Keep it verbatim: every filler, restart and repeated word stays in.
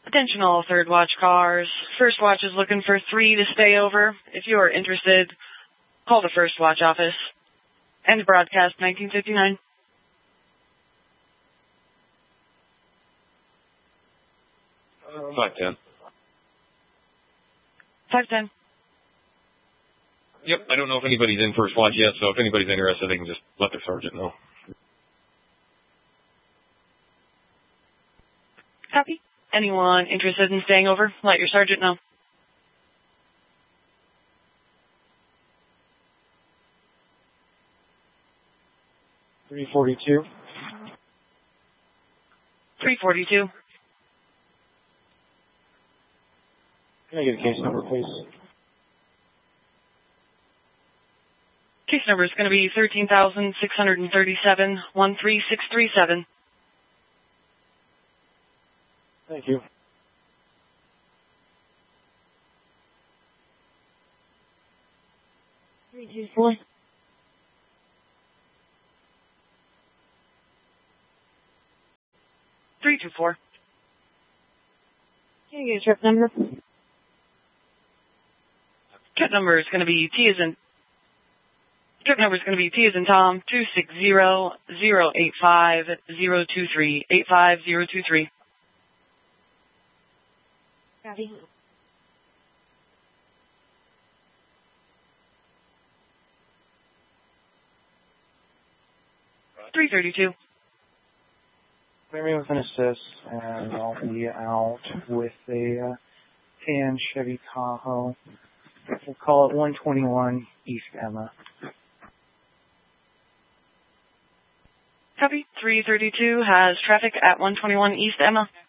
Attention all third watch cars. First watch is looking for three to stay over. If you are interested, call the first watch office. End broadcast nineteen fifty-nine. five ten. five ten. Yep, I don't know if anybody's in first watch yet, so if anybody's interested, they can just let their sergeant know. Copy. Anyone interested in staying over, let your sergeant know. three forty-two. three forty-two. Can I get a case number, please? Case number is going to be thirteen thousand six hundred thirty-seven, one three six three seven. Thank you. three two four. three two four. Can you get a trip number? Trip number is going to be T as in Trip number is going to be T as in Tom, two six zero, zero eight five, zero two three, eight five zero two three. Copy. three thirty-two. Clear me with an assist, and I'll be out with a uh, tan Chevy Tahoe. We'll call it one twenty-one East Emma. Copy. three thirty-two has traffic at one twenty-one East Emma.